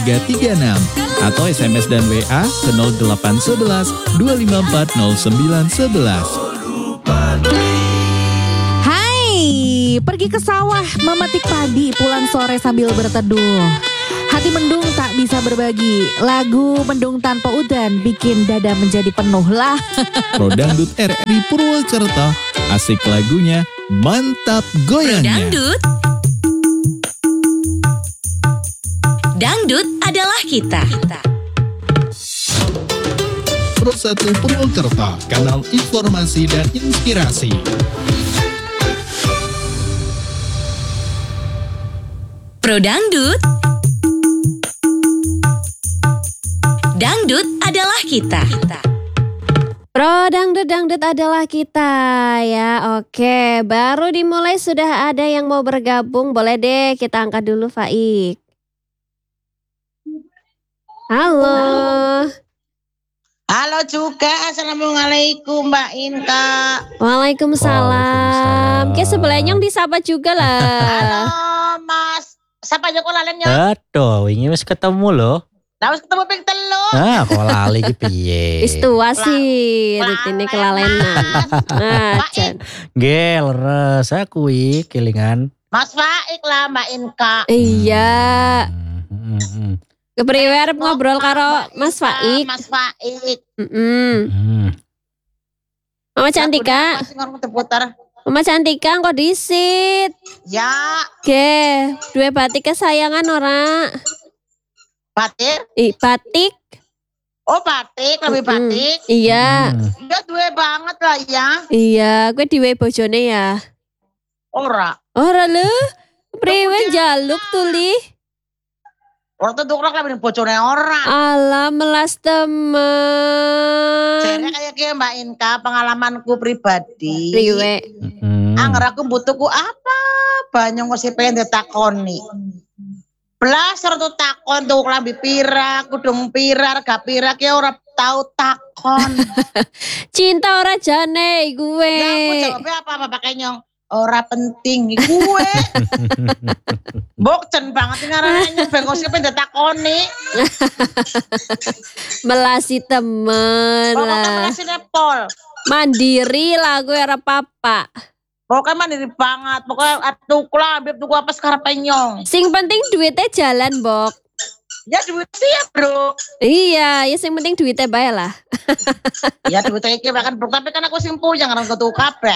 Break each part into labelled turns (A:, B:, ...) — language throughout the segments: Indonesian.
A: 336 atau SMS dan WA ke 0811 254 0911.
B: Hai, pergi ke sawah memetik padi, pulang sore sambil berteduh. Hati mendung tak bisa berbagi, lagu Mendung Tanpa Udan bikin dada menjadi penuh lah.
A: Pro Dangdut RRI Purwokerto, asik lagunya, mantap goyangnya.
C: Dangdut adalah kita.
A: Pro 1 Purwokerto, kanal informasi dan inspirasi.
C: Pro Dangdut. Dangdut adalah kita.
D: Pro Dangdut adalah kita ya. Oke, baru dimulai sudah ada yang mau bergabung. Boleh deh kita angkat dulu Faik. Halo.
E: Halo juga, assalamualaikum Mbak Inka.
D: Waalaikumsalam. Oke, sebelahnya disapa juga lah.
E: Halo Mas, siapa Joko lalennya?
F: Aduh, ini wis ketemu loh.
E: Nah, wis ketemu ping telu.
F: Kok lali ki piye?
D: Wis tua sih, rutine kelalenan. Jan.
F: Nggih, leres aku iki kelingan.
E: Mas Faik lah Mbak Inka.
D: Iya. Kepriwe arep ngobrol karo Mas Faik.
E: Mas Faik.
D: Mama Cantika.
E: Masih ngomong terputar.
D: Mama Cantika kok disit.
E: Ya,
D: Ge, duwe batik kesayangan ora?
E: batik.
D: Batik.
E: Oh, batik, lebih batik.
D: Iya.
E: Dia duwe banget lah ya.
D: Iya, gue diwe bojone ya.
E: Ora.
D: Ora lho. Priwe jaluk tuli.
E: Orang tuh tukrak lah bocone ora.
D: Alah melas temen.
E: Jadi kayak gini Mbak Inka, pengalamanku pribadi.
D: Priwe.
E: Angger aku butuhku apa? Banyak ngosip pengen ditakoni. Belas tuh takon tuh klambi pira, kudung pira, harga pira ki ora tau takon.
D: Cinta ora jane gue.
E: Ya aku jawabnya apa pakai nyong. Ora penting gue. Bokcen banget ngarane ben ngosip pengen ditakoni.
D: Melasi temen
E: Pokoknya
D: lah.
E: melasine pol.
D: Mandiri lah gue ora papa.
E: Pokoknya mandiri banget. Pokoknya tuku lah, tuku apa sekarang penyong.
D: Sing penting duitnya jalan, Bok.
E: Ya duit siap bro.
D: Iya, ya sing penting duitnya bae lah.
E: Ya duitnya iki bahkan bro, tapi kan aku simpul yang orang tuku kabeh.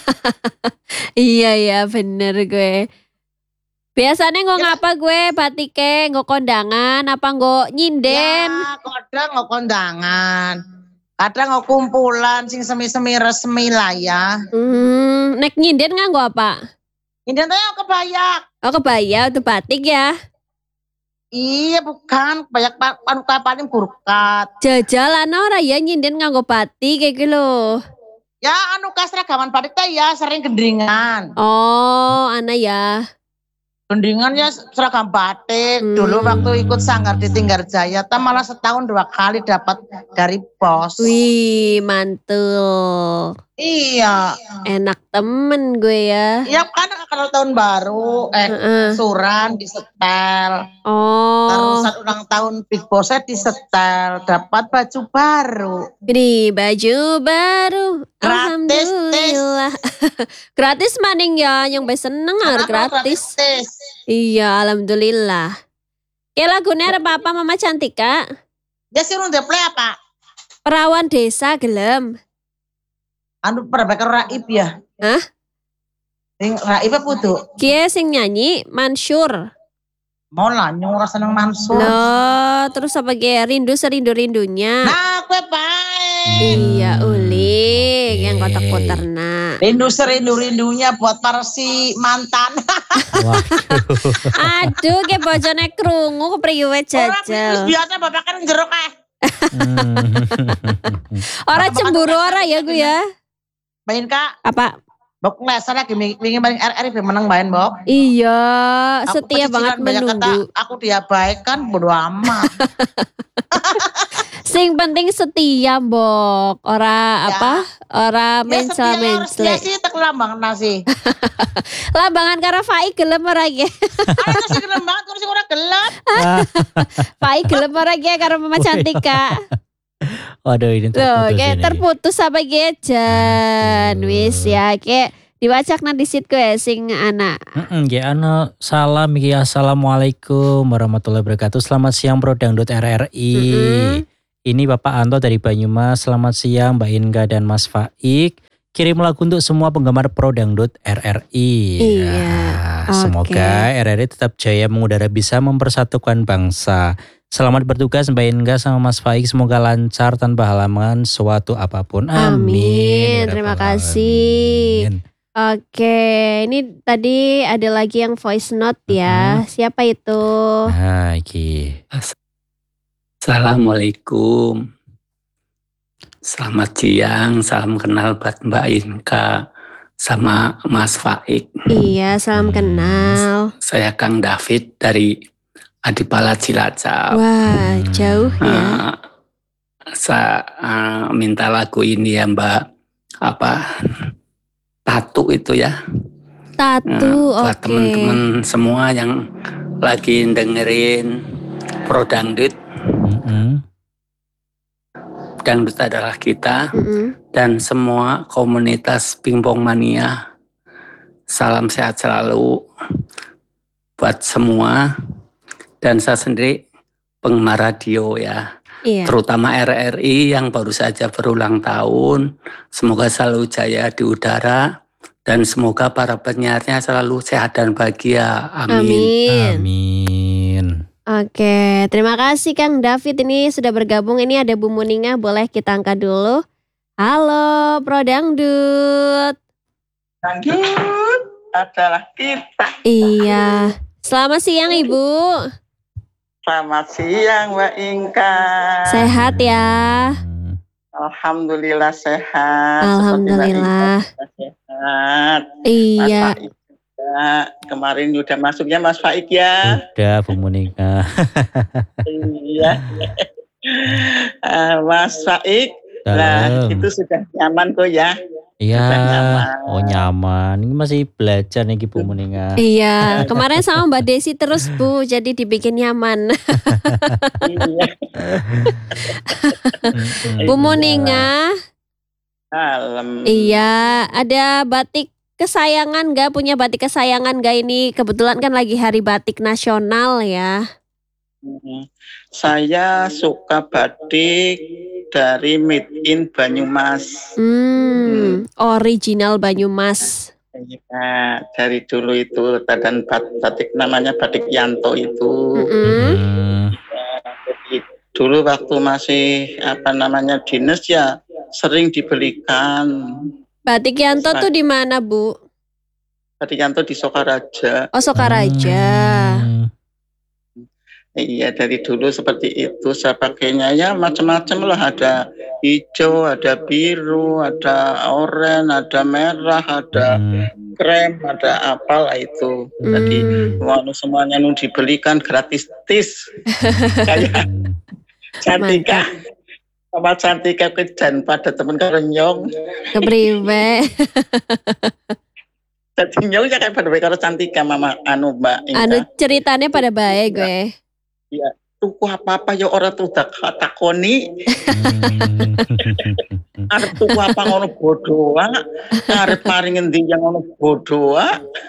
D: Iya bener gue. Biasanya ngapa gue batike, nggo kondangan apa nggo nyinden?
E: Ya kadang nggo kondangan. Kadang nggo kumpulan sing semi-semi resmi lah ya.
D: Nek nyinden nganggo apa?
E: Nyinden tuh kebayak.
D: Oh kebaya itu batik ya?
E: Iya bukan, kebayak paling burkat.
D: Jajalan ora ya nyinden nganggo batik kayak gitu loh.
E: Ya anu seragaman batik teh ya sering gendringan.
D: Oh, ana ya.
E: Gendingan ya seragam batik. Dulu waktu ikut sanggar di Tinggarjaya, malah setahun 2 kali dapat dari bos.
D: Wih, mantul.
E: Iya.
D: Enak temen gue ya.
E: Iya kan kalau tahun baru, suran disetel.
D: Oh.
E: Terusan ulang tahun Big Boss disetel, dapat baju baru.
D: Ini baju baru.
E: Gratis,
D: Alhamdulillah. Gratis maning ya, yang seneng harus gratis. Iya, alhamdulillah. Ya lagunya apa Mama Cantika?
E: Ya sih udah play apa?
D: Perawan desa gelem.
E: Anu perbaikan Raib ya?
D: Hah?
E: Raib apa tuh?
D: Kie sing nyanyi Mansur.
E: Mau lah nyurah seneng Mansur.
D: Loh, terus apa kie rindu serindu-rindunya.
E: Nah, gue baik.
D: Iya, ulik yang kotak-kotarna.
E: Rindu serindu-rindunya buat para si mantan.
D: Aduh, kie bojone krungu kepriwe jajal.
E: Biasa bapak kan jeruk
D: Orang cemburu ora ya gue ya.
E: Main Kak.
D: Apa?
E: Bok ngelesa lagi ingin paling RRI menang main Bok.
D: Iya,
E: Aku
D: setia banget
E: banyak
D: menunggu.
E: kata, aku dia baik kan bodo amat.
D: Sing Sing penting setia, Mbok. Ora
E: Ya.
D: apa? Ora
E: Ya setia harus dia
D: mencela-mencela.
E: sih tak lambang nasi.
D: Lambangan karo Faik gelem ora ge?
E: Ada sih gelem banget, kursi orang gelap.
D: Faik gelem ora ge karo Mama Cantika?
F: Waduh ini
D: Loh,
F: terputus
D: kayak
F: ini.
D: terputus apa Jan?
F: Aduh.
D: Wis ya, kayak diwacakna disit kowe sing anak.
F: Ya salam iki assalamualaikum warahmatullahi wabarakatuh. Selamat siang Bro Dangdut RRI. Ini Bapak Anto dari Banyumas. Selamat siang Mbak Inga dan Mas Faik. Kirim lagu untuk semua penggemar Pro Dangdut RRI.
D: Iya,
F: Semoga RRI tetap jaya mengudara, bisa mempersatukan bangsa. Selamat bertugas Mbak Inga sama Mas Faik. Semoga lancar tanpa halangan suatu apapun.
D: Amin.
F: Ya
D: Terima
F: Rabbal
D: kasih.
F: Alamin.
D: Oke, ini tadi ada lagi yang voice note ya. Siapa itu?
F: Nah, iki.
G: Assalamualaikum. Selamat siang, salam kenal buat Mbak Inka sama Mas Faik.
D: Iya, salam kenal.
G: Saya Kang David dari Adipala Cilacap.
D: Wah, jauh ya.
G: Saya minta lagu ini ya Mbak, Tatu itu ya.
D: Tatu,
G: Buat
D: oke.
G: teman-teman semua yang lagi dengerin Pro Dangdut. Dangdut adalah kita. Dan semua komunitas Pingpong Mania. Salam sehat selalu buat semua. Dan saya sendiri penggemar radio ya.
D: Iya.
G: Terutama RRI yang baru saja berulang tahun. Semoga selalu jaya di udara. Dan semoga para penyiarnya selalu sehat dan bahagia. Amin.
F: Amin.
D: Oke, terima kasih Kang David ini sudah bergabung. Ini ada Bu Muninga, boleh kita angkat dulu. Halo, Pro Dangdut.
H: Dangdut adalah kita.
D: Iya. Selamat siang Ibu.
H: Selamat siang Mbak Inka.
D: Sehat ya.
H: Alhamdulillah sehat.
D: Alhamdulillah.
H: Seperti Mbak Inka sehat.
D: Iya.
H: Mas Faik juga. Kemarin udah masuknya Mas Faik ya.
F: Udah Bu Monika.
H: Iya. Mas Faik. Nah, itu sudah nyaman kok ya.
F: Iya.
H: Sudah nyaman.
F: Oh nyaman. Ini masih belajar nih Bu Monika.
D: Iya, kemarin sama Mbak Desi terus Bu, jadi dibikin nyaman.
H: Iya.
D: Bu Muninga,
H: Malam.
D: iya, ada batik kesayangan gak? Punya batik kesayangan gak ini? Kebetulan kan lagi Hari Batik Nasional ya.
H: Saya suka batik dari Made in Banyumas.
D: Original Banyumas.
H: Nah, dari dulu itu dan batik namanya batik Yanto itu. Jadi dulu waktu masih dinas ya sering dibelikan.
D: Batik Yanto tuh di mana Bu?
H: Batik Yanto di Sokaraja.
D: Oh Sokaraja.
H: Iya dari dulu seperti itu saya pakainya ya macam-macam lah, ada hijau, ada biru, ada oranye, ada merah, ada krem, ada apalah itu. Jadi semuanya dibelikan gratis kayak Cantika. Sama Cantika kejan pada temen kerenyong.
D: Kepriwe.
H: Jadi nyong ya kayak pada karo Cantika mama Mbak Inka.
D: Anu ceritanya pada baik gue.
H: Iya, tuku apa-apa ya orang tuh tak takoni. Arep tuku apa ngono bodoh, arep paring endi yang ngono bodoh.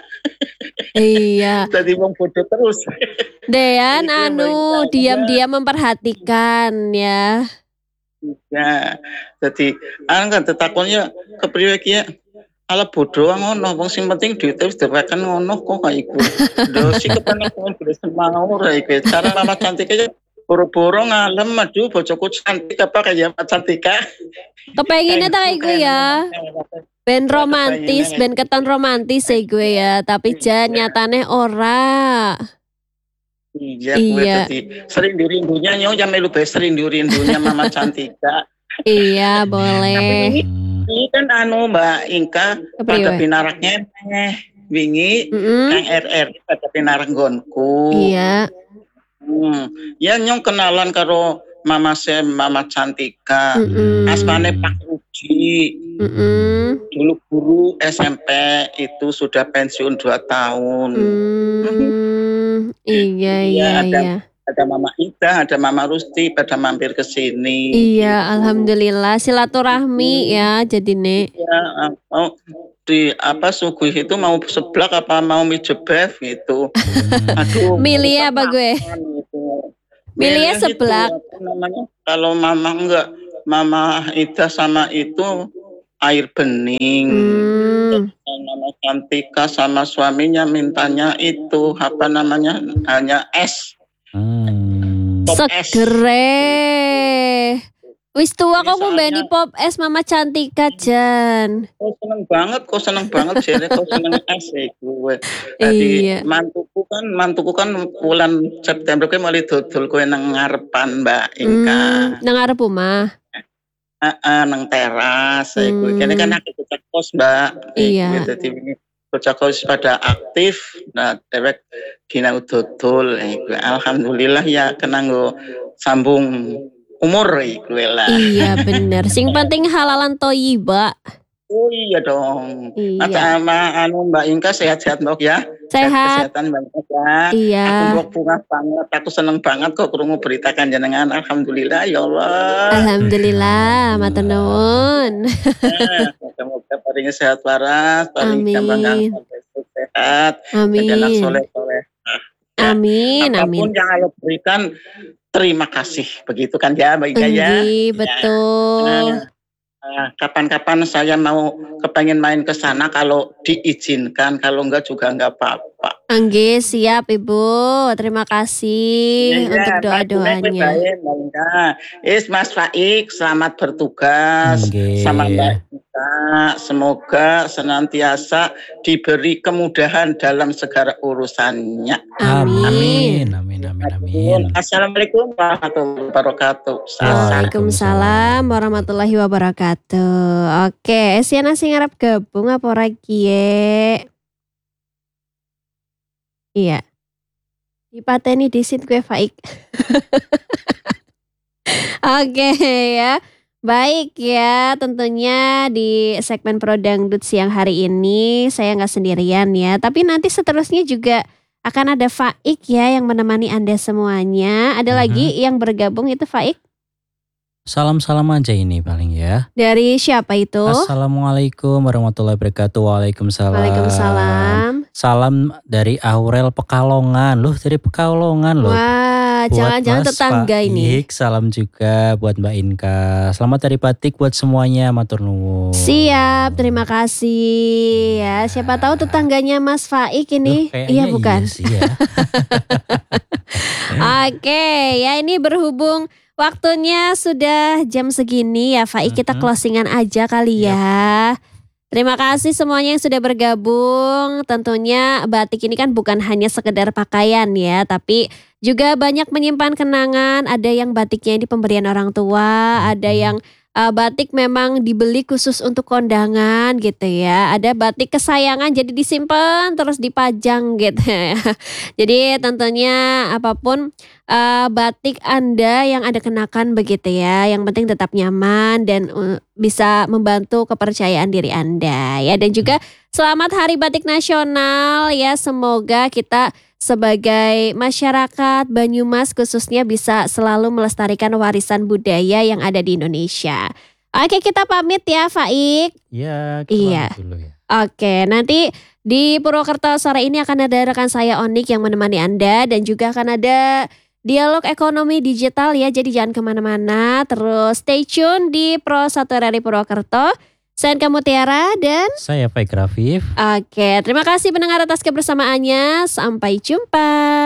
D: Iya.
H: Jadi wong bodoh terus.
D: Dean anu diam-diam memperhatikan ya.
H: Ya, jadi kan tetakonnya kepriwe ki ya. Ala bodoh ngono, wong sing penting duit wis dipakan ngono kok kayak iku. Lho sik kepenak wong semau ora iku. Cara Mama Cantika ya boro-boro ngalem aduh bojoku cantik apa kayak Mama Cantika.
D: Kepengennya tak kayak gue ya. Ben romantis, ben keton romantis ya gue ya. Tapi jan nyatane ora.
H: Iya, gue tadi sering dirindunya nyong jam melu bae sering dirindunya Mama Cantika.
D: Iya, boleh.
H: Ini kan Mbak Inka pada pinaraknya wingi Kang RR pada pinarak nggonku.
D: Iya.
H: Ya nyong kenalan karo Mama Cantika, asmane Pak Rudi. Dulu guru SMP itu sudah pensiun 2 tahun.
D: Iya.
H: Ada Mama Ida, ada Mama Rusti pada mampir ke sini.
D: Iya, alhamdulillah silaturahmi ya jadi Nek.
H: Ya, di suguh itu mau seblak apa mau mie jebef gitu. Aduh.
D: Milih apa gue? Milih seblak.
H: Kalau Mama Ida sama itu air bening. Mama Cantika sama suaminya mintanya itu hanya es.
D: Segere. Wis tua kok mbeni pop es Mama Cantika Jan.
H: Seneng banget jere kok seneng es gue.
D: Iya.
H: Mantuku kan bulan September kuwi mulai dodol kowe nang ngarepan Mbak Inka.
D: Nang ngarep omah.
H: Nang teras gue. Kene kan aku bocah kos Mbak.
D: Iya.
H: Dadi bocah kos pada aktif. Nah, dewek dina dodol alhamdulillah ya kena nggo sambung umur gue lah.
D: Iya bener. Sing penting halalan thayyibah.
H: Oh iya dong.
D: Iya.
H: Sama Mbak Inka sehat-sehat Mbak ya.
D: Sehat.
H: Kesehatan banget ya.
D: Iya.
H: Aku bunga banget. Aku seneng banget kok krungu beritakan jenengan. Alhamdulillah ya Allah.
D: Alhamdulillah, matur nuwun.
H: Semoga paling sehat waras, paling gampang sehat.
D: Amin.
H: Dan anak soleh-soleh.
D: Amin.
H: Apapun yang Allah berikan, terima kasih. Begitu kan ya Mbak Inka ya.
D: Betul.
H: Kapan-kapan saya mau kepengen main ke sana kalau diizinkan, kalau enggak juga enggak apa-apa.
D: Angge, siap Ibu. Terima kasih untuk doa-doanya.
H: Mas Faik, selamat bertugas sama Mbak Inka. Semoga senantiasa diberi kemudahan dalam segala urusannya.
D: Amin.
H: Assalamualaikum warahmatullahi wabarakatuh.
D: Waalaikumsalam warahmatullahi wabarakatuh. Oke, Esiana sing arep gabung apa ora kie? Iya. Dipateni disit gue Faik. Oke ya. Baik ya, tentunya di segmen Pro Dangdut siang hari ini saya nggak sendirian ya. Tapi nanti seterusnya juga akan ada Faik ya yang menemani Anda semuanya. Ada lagi yang bergabung itu Faik?
F: Salam-salam aja ini paling ya.
D: Dari siapa itu?
F: Assalamualaikum warahmatullahi wabarakatuh. Waalaikumsalam.
D: Waalaikumsalam.
F: Salam dari Aurel Pekalongan. Loh dari Pekalongan loh.
D: Wah, jangan-jangan tetangga ini.
F: Salam juga buat Mbak Inka. Selamat dari Batik buat semuanya, matur nuwun.
D: Siap, terima kasih ya. Siapa tahu tetangganya Mas Faik ini. Iya bukan?
F: Iya sih ya.
D: Oke, ya ini berhubung waktunya sudah jam segini ya Faik, kita closingan aja kali ya. Terima kasih semuanya yang sudah bergabung. Tentunya batik ini kan bukan hanya sekedar pakaian ya, tapi juga banyak menyimpan kenangan. Ada yang batiknya ini pemberian orang tua, ada yang batik memang dibeli khusus untuk kondangan gitu ya. Ada batik kesayangan jadi disimpan terus dipajang gitu ya. Jadi tentunya apapun batik Anda yang Anda kenakan begitu ya. Yang penting tetap nyaman dan bisa membantu kepercayaan diri Anda ya. Dan juga selamat Hari Batik Nasional ya. Semoga kita sebagai masyarakat Banyumas khususnya bisa selalu melestarikan warisan budaya yang ada di Indonesia. Oke, kita pamit ya Faik.
F: Iya, dulu ya.
D: Oke, nanti di Purwokerto sore ini akan ada rekan saya Onik yang menemani Anda dan juga akan ada dialog ekonomi digital ya. Jadi jangan kemana-mana, terus stay tune di Pro 1 RRI Purwokerto. Saya Kamu Tiara dan
F: saya Faik Rafif.
D: Oke, terima kasih pendengar atas kebersamaannya. Sampai jumpa.